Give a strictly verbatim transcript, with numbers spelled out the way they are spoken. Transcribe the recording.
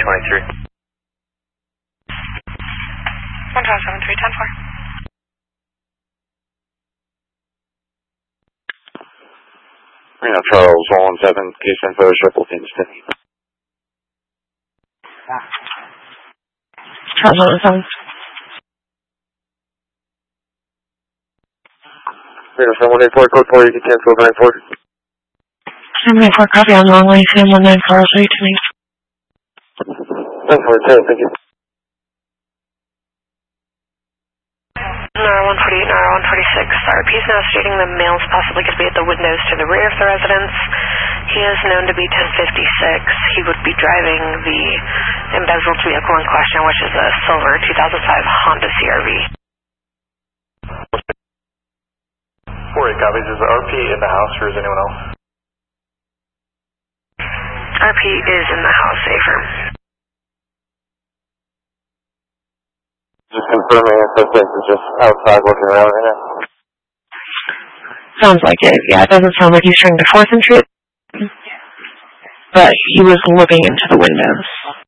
twenty-three. one five seven three, ten four. Reno Charles, one one seven, case info, triple Kingston. Charles, one one seven. Reno seven one eight four, code four, you can cancel nine four. seven nine four, copy on long line, seven one nine, Carl, ready to me. nine four, ten, thank you. N R one forty-eight, N R one forty-six. R P is now stating the male's possibly could be at the windows to the rear of the residence. He is known to be ten fifty-six. He would be driving the embezzled vehicle in question, which is a silver two thousand five Honda C R V. four eight copies. Is the R P in the house or is anyone else? R P is in the house, affirm. Just confirming if this is just outside looking around right now. Sounds like it. Yeah, it doesn't sound like he's trying to force entry, but he was looking into the windows.